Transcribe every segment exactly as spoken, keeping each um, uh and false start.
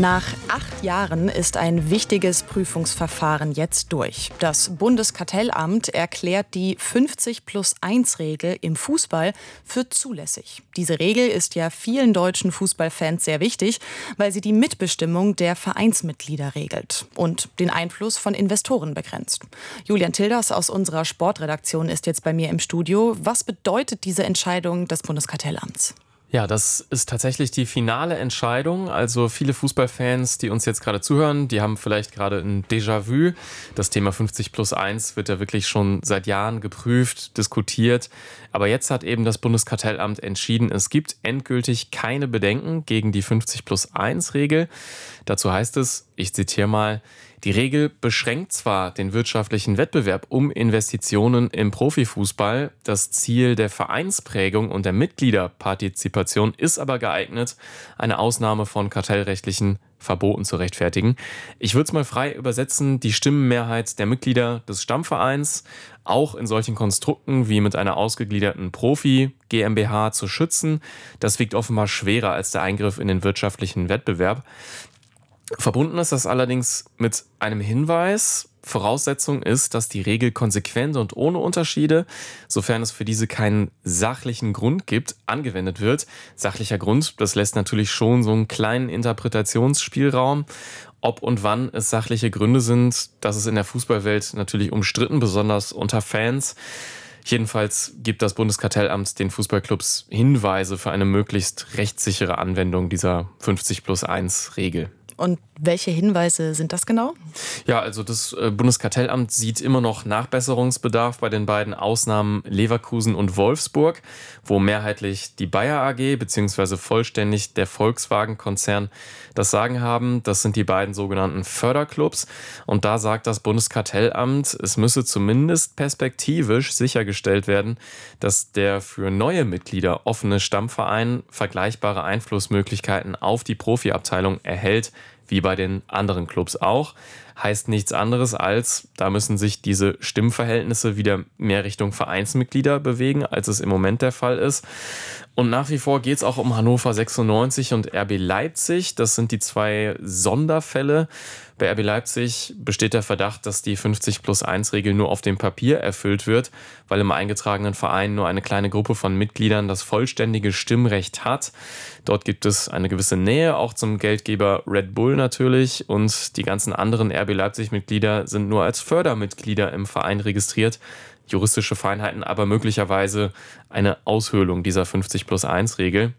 Nach acht Jahren ist ein wichtiges Prüfungsverfahren jetzt durch. Das Bundeskartellamt erklärt die fünfzig plus eins Regel im Fußball für zulässig. Diese Regel ist ja vielen deutschen Fußballfans sehr wichtig, weil sie die Mitbestimmung der Vereinsmitglieder regelt und den Einfluss von Investoren begrenzt. Julian Tilders aus unserer Sportredaktion ist jetzt bei mir im Studio. Was bedeutet diese Entscheidung des Bundeskartellamts? Ja, das ist tatsächlich die finale Entscheidung. Also viele Fußballfans, die uns jetzt gerade zuhören, die haben vielleicht gerade ein Déjà-vu. Das Thema fünfzig plus eins wird ja wirklich schon seit Jahren geprüft, diskutiert. Aber jetzt hat eben das Bundeskartellamt entschieden, es gibt endgültig keine Bedenken gegen die fünfzig plus eins Regel. Dazu heißt es, ich zitiere mal, die Regel beschränkt zwar den wirtschaftlichen Wettbewerb um Investitionen im Profifußball, das Ziel der Vereinsprägung und der Mitgliederpartizipation ist aber geeignet, eine Ausnahme von kartellrechtlichen Verboten zu rechtfertigen. Ich würde es mal frei übersetzen, die Stimmenmehrheit der Mitglieder des Stammvereins auch in solchen Konstrukten wie mit einer ausgegliederten Profi-GmbH zu schützen, das wiegt offenbar schwerer als der Eingriff in den wirtschaftlichen Wettbewerb. Verbunden ist das allerdings mit einem Hinweis. Voraussetzung ist, dass die Regel konsequent und ohne Unterschiede, sofern es für diese keinen sachlichen Grund gibt, angewendet wird. Sachlicher Grund, das lässt natürlich schon so einen kleinen Interpretationsspielraum. Ob und wann es sachliche Gründe sind, das ist in der Fußballwelt natürlich umstritten, besonders unter Fans. Jedenfalls gibt das Bundeskartellamt den Fußballclubs Hinweise für eine möglichst rechtssichere Anwendung dieser fünfzig plus eins Regel. Und welche Hinweise sind das genau? Ja, also das Bundeskartellamt sieht immer noch Nachbesserungsbedarf bei den beiden Ausnahmen Leverkusen und Wolfsburg, wo mehrheitlich die Bayer A G bzw. vollständig der Volkswagen-Konzern das Sagen haben. Das sind die beiden sogenannten Förderclubs. Und da sagt das Bundeskartellamt, es müsse zumindest perspektivisch sichergestellt werden, dass der für neue Mitglieder offene Stammverein vergleichbare Einflussmöglichkeiten auf die Profiabteilung erhält, wie bei den anderen Clubs auch. Heißt nichts anderes als, da müssen sich diese Stimmverhältnisse wieder mehr Richtung Vereinsmitglieder bewegen, als es im Moment der Fall ist. Und nach wie vor geht es auch um Hannover sechsundneunzig und R B Leipzig. Das sind die zwei Sonderfälle. Bei R B Leipzig besteht der Verdacht, dass die fünfzig plus eins Regel nur auf dem Papier erfüllt wird, weil im eingetragenen Verein nur eine kleine Gruppe von Mitgliedern das vollständige Stimmrecht hat. Dort gibt es eine gewisse Nähe, auch zum Geldgeber Red Bull natürlich. Und die ganzen anderen R B Leipzig-Mitglieder sind nur als Fördermitglieder im Verein registriert. Juristische Feinheiten, aber möglicherweise eine Aushöhlung dieser fünfzig plus eins Regel.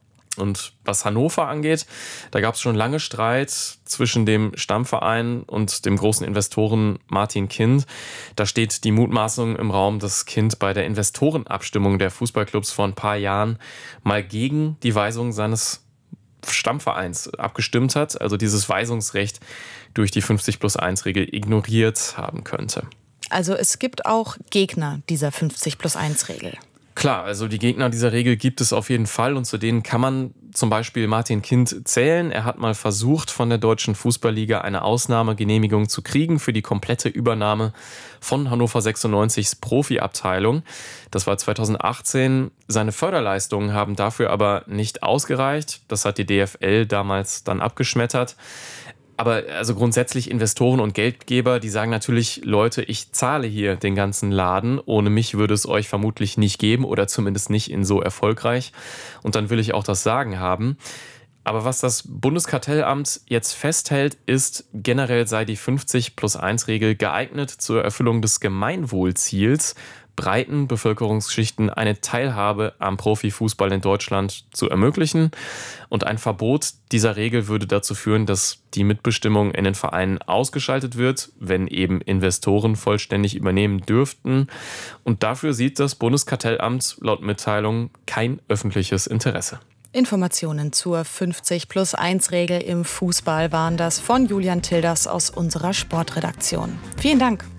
Und was Hannover angeht, da gab es schon lange Streit zwischen dem Stammverein und dem großen Investoren Martin Kind. Da steht die Mutmaßung im Raum, dass Kind bei der Investorenabstimmung der Fußballclubs vor ein paar Jahren mal gegen die Weisung seines Stammvereins abgestimmt hat, also dieses Weisungsrecht durch die fünfzig plus eins Regel ignoriert haben könnte. Also es gibt auch Gegner dieser fünfzig plus eins Regel. Klar, also die Gegner dieser Regel gibt es auf jeden Fall und zu denen kann man zum Beispiel Martin Kind zählen. Er hat mal versucht, von der Deutschen Fußballliga eine Ausnahmegenehmigung zu kriegen für die komplette Übernahme von Hannover sechsundneunzigs Profiabteilung. Das war zweitausendachtzehn. Seine Förderleistungen haben dafür aber nicht ausgereicht. Das hat die D F L damals dann abgeschmettert. Aber also grundsätzlich Investoren und Geldgeber, die sagen natürlich, Leute, ich zahle hier den ganzen Laden. Ohne mich würde es euch vermutlich nicht geben oder zumindest nicht in so erfolgreich. Und dann will ich auch das Sagen haben. Aber was das Bundeskartellamt jetzt festhält, ist, generell sei die fünfzig plus eins Regel geeignet zur Erfüllung des Gemeinwohlziels, breiten Bevölkerungsschichten eine Teilhabe am Profifußball in Deutschland zu ermöglichen. Und ein Verbot dieser Regel würde dazu führen, dass die Mitbestimmung in den Vereinen ausgeschaltet wird, wenn eben Investoren vollständig übernehmen dürften. Und dafür sieht das Bundeskartellamt laut Mitteilung kein öffentliches Interesse. Informationen zur fünfzig plus eins Regel im Fußball waren das von Julian Tilders aus unserer Sportredaktion. Vielen Dank.